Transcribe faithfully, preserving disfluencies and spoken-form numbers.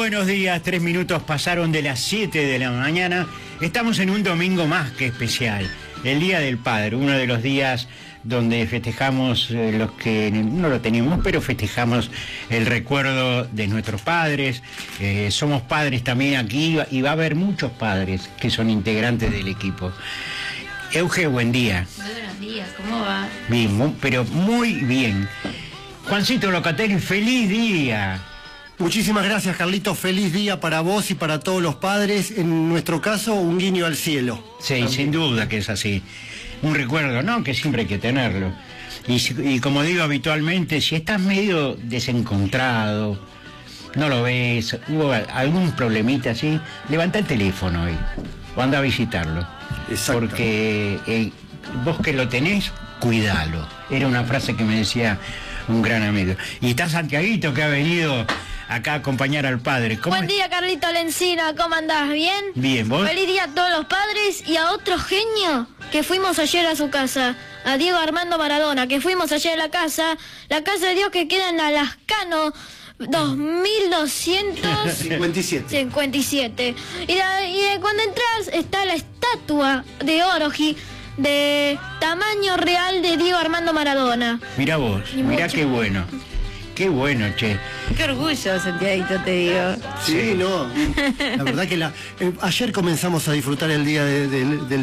buenos días. Tres minutos pasaron de las siete de la mañana. Estamos en un domingo más que especial, el Día del Padre, uno de los días donde festejamos eh, los que no lo tenemos, pero festejamos el recuerdo de nuestros padres. Eh, somos padres también aquí y va a haber muchos padres que son integrantes del equipo. Euge, buen día. Muy buenos días, ¿cómo va? Bien, muy, pero muy bien. Juancito Locatelli, feliz día. Muchísimas gracias, Carlito. Feliz día para vos y para todos los padres. En nuestro caso, un guiño al cielo. Sí, también. Sin duda que es así. Un recuerdo, ¿no? Que siempre hay que tenerlo. Y, y como digo habitualmente, si estás medio desencontrado, no lo ves, hubo algún problemita así, levanta el teléfono hoy o anda a visitarlo. Exacto. Porque eh, vos que lo tenés, cuidalo. Era una frase que me decía un gran amigo. Y está Santiaguito, que ha venido acá a acompañar al padre. ¿Cómo Buen día, Carlito Lencina, ¿cómo andás? ¿Bien? Bien, ¿vos? Feliz día a todos los padres y a otro genio que fuimos ayer a su casa, a Diego Armando Maradona, que fuimos ayer a la casa, la casa de Dios que queda en Alascano, dos mil doscientos cincuenta y siete. Y, la, y de cuando entras está la estatua de oro de tamaño real de Diego Armando Maradona. Mira vos, mira qué bueno. Qué bueno, che. Qué orgullo, Santiaguito, te digo. Sí, no. La verdad que la, eh, ayer comenzamos a disfrutar el día de, de, del